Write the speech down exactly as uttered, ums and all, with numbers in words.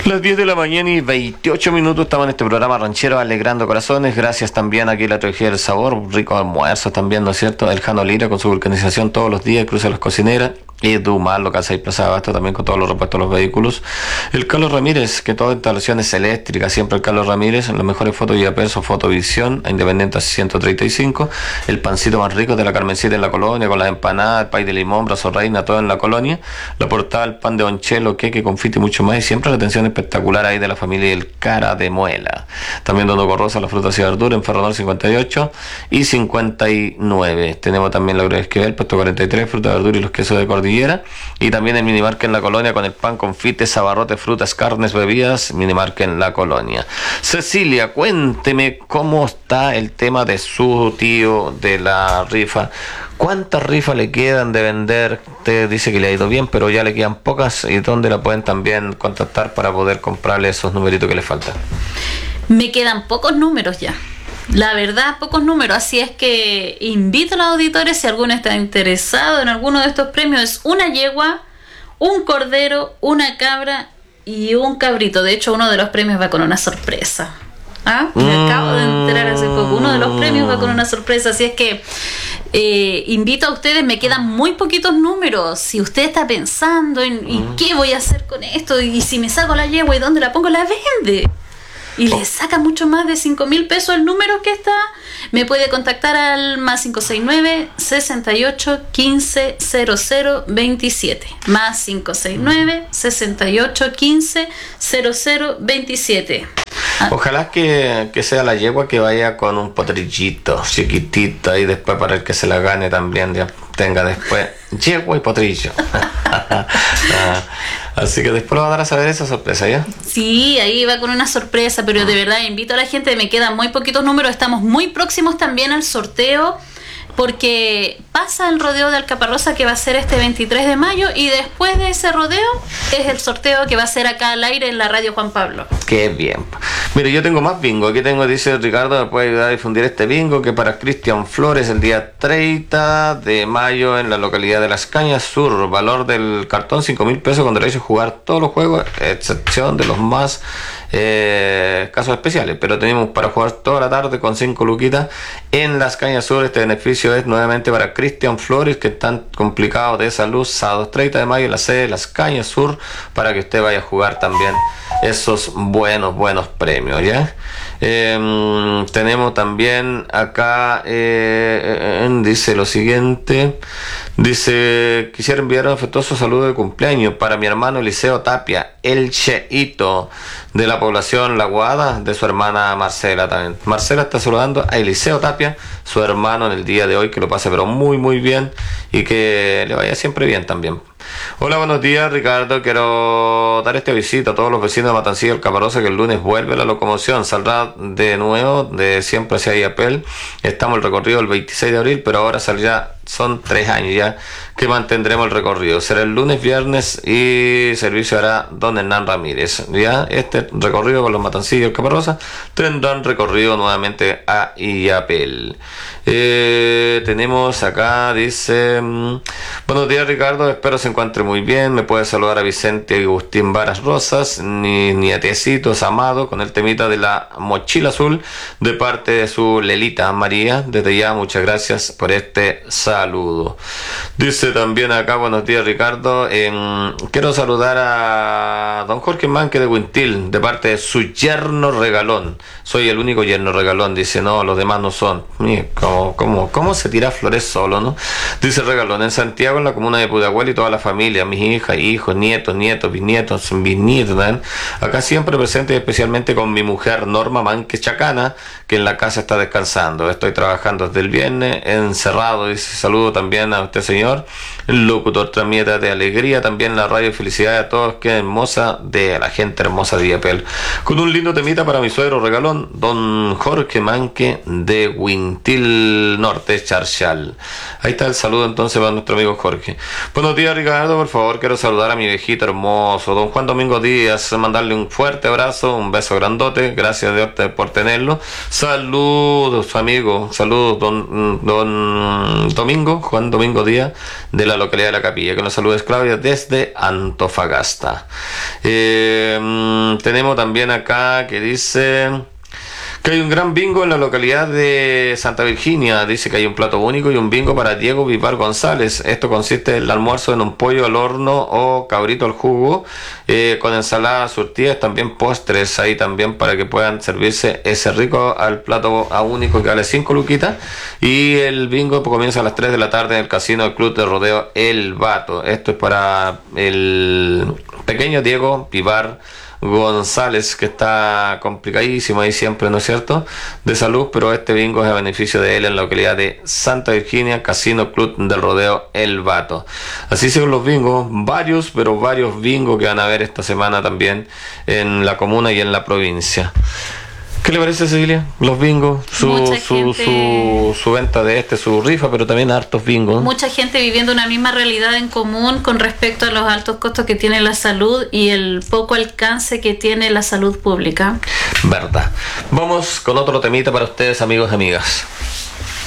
Las diez de la mañana y veintiocho minutos estamos en este programa ranchero alegrando corazones. Gracias también aquí la Trilogía del Sabor, un rico almuerzo también, ¿no es cierto? El Jano Lira con su vulcanización todos los días, Cruce las Cocineras. Y Dumas, local seis Plaza de Abasto, también con todos los repuestos de los vehículos. El Carlos Ramírez, que todas instalaciones eléctricas, siempre el Carlos Ramírez, en las mejores fotos y a peso, Fotovisión, a Independiente ciento treinta y cinco. El pancito más rico de la Carmencita en la Colonia, con las empanadas, el pay de limón, brazo reina, todo en la Colonia. La portada, el pan de onchelo, queque, confite y mucho más. Y siempre la atención espectacular ahí de la familia El Cara de Muela. También Don Hugo Rosa, la frutas y verduras, en Ferrador cincuenta y ocho y cincuenta y nueve. Tenemos también la Gloria Esquivel, puesto cuarenta y tres, fruta, verdura y los quesos de Cordillera. Y también el Minimarket en la Colonia con el pan, confites, abarrotes, frutas, carnes, bebidas. Minimarket en la Colonia. Cecilia, cuénteme cómo está el tema de su tío de la rifa. ¿Cuántas rifas le quedan de vender? Usted dice que le ha ido bien, pero ya le quedan pocas. ¿Y dónde la pueden también contactar para poder comprarle esos numeritos que le faltan? Me quedan pocos números ya. La verdad, pocos números, así es que invito a los auditores, si alguno está interesado en alguno de estos premios, es una yegua, un cordero, una cabra y un cabrito. De hecho, uno de los premios va con una sorpresa. ¿Ah? Me mm. acabo de enterar hace poco. Uno de los premios va con una sorpresa, así es que eh, invito a ustedes, me quedan muy poquitos números. Si usted está pensando en mm. ¿y qué voy a hacer con esto? Y si me saco la yegua y dónde la pongo, la vende. Y le saca mucho más de cinco mil pesos el número que está. Me puede contactar al más cinco seis nueve, sesenta y ocho, quince, cero cero veintisiete. Más cinco seis nueve, sesenta y ocho, quince, cero cero veintisiete. Ojalá que, que sea la yegua que vaya con un potrillito chiquitito y después para el que se la gane también ya tenga después yegua y potrillo. ah, así que después lo va a dar a saber esa sorpresa, ¿ya? Sí, ahí va con una sorpresa, pero de verdad invito a la gente, me quedan muy poquitos números, estamos muy próximos también al sorteo, porque pasa el rodeo de Alcaparrosa que va a ser este veintitrés de mayo y después de ese rodeo es el sorteo que va a ser acá al aire en la radio Juan Pablo. Qué bien. Mire, yo tengo más bingo. Aquí tengo, dice Ricardo, me puede ayudar a difundir este bingo que para Cristian Flores el día treinta de mayo en la localidad de Las Cañas Sur. Valor del cartón cinco mil pesos con derecho a jugar todos los juegos, excepción de los más eh, casos especiales. Pero tenemos para jugar toda la tarde con cinco luquitas en Las Cañas Sur. Este beneficio es nuevamente para Cristian Flores, que están complicados de salud. Sábado treinta de mayo en la sede de Las Cañas Sur, para que usted vaya a jugar también esos buenos, buenos premios, ¿ya? Eh, tenemos también acá, eh, eh, dice lo siguiente, dice, quisiera enviar un afectuoso saludo de cumpleaños para mi hermano Eliseo Tapia, el Cheito, de la población La Guada, de su hermana Marcela también. Marcela está saludando a Eliseo Tapia, su hermano, en el día de hoy, que lo pase pero muy, muy bien y que le vaya siempre bien también. Hola, buenos días, Ricardo. Quiero dar este visita a todos los vecinos de Matancillo, Alcaparrosa, que el lunes vuelve la locomoción. Saldrá de nuevo de siempre hacia Iapel. Estamos en el recorrido el veintiséis de abril, pero ahora saldrá, son tres años ya que mantendremos el recorrido. Será el lunes, viernes y servicio hará don Hernán Ramírez. Ya este recorrido con los Matancillos, Alcaparrosa, tendrán recorrido nuevamente a Iapel. Eh, tenemos acá, dice, buenos días, Ricardo, espero se encuentre muy bien. Me puede saludar a Vicente Agustín Varas Rosas, ni, ni a Tiecitos Amado, con el temita de la mochila azul, de parte de su Lelita María. Desde ya, muchas gracias por este saludo. Dice también acá, buenos días, Ricardo, eh, quiero saludar a don Jorge Manque de Huintil, de parte de su yerno regalón. Soy el único yerno regalón, dice, no, los demás no son. Mira, ¿cómo, cómo, cómo se tira flores solo, no? Dice regalón, en Santiago, en la comuna de Pudahuel, y toda la familia, mis hijas, hijos, nietos, nietos, bisnietos, bisnietos, ¿no? Acá siempre presente, especialmente con mi mujer Norma Manque Chacana, que en la casa está descansando. Estoy trabajando desde el viernes, encerrado, dice, saludo también a usted, señor, el locutor Tramieta de Alegría, también la radio, felicidades a todos, que hermosa, de la gente hermosa de Iapel, con un lindo temita para mi suegro regalón, don Jorge Manque de Huintil Norte, Charchal. Ahí está el saludo entonces para nuestro amigo Jorge. Buenos días, Ricardo, por favor, quiero saludar a mi viejito hermoso, don Juan Domingo Díaz, mandarle un fuerte abrazo, un beso grandote, gracias de usted por tenerlo. Saludos, amigo, saludos, don, don Domingo, Juan Domingo Díaz, de la localidad de La Capilla. Que nos saludes, Claudia, desde Antofagasta. Eh, tenemos también acá que dice que hay un gran bingo en la localidad de Santa Virginia. Dice que hay un plato único y un bingo para Diego Vivar González. Esto consiste en el almuerzo en un pollo al horno o cabrito al jugo, eh, con ensaladas surtidas, también postres ahí también para que puedan servirse ese rico al plato a único que vale cinco luquitas. Y el bingo comienza a las tres de la tarde en el casino del Club de Rodeo El Vato. Esto es para el pequeño Diego Vivar González, que está complicadísimo ahí siempre, ¿no es cierto?, de salud, pero este bingo es a beneficio de él en la localidad de Santa Virginia, Casino Club del Rodeo El Vato. Así son los bingos, varios, pero varios bingos que van a haber esta semana también en la comuna y en la provincia. ¿Qué le parece, Cecilia? Los bingos, su, su, su, su venta de este, su rifa, pero también hartos bingos. Mucha gente viviendo una misma realidad en común con respecto a los altos costos que tiene la salud y el poco alcance que tiene la salud pública. Verdad. Vamos con otro temita para ustedes, amigos y amigas.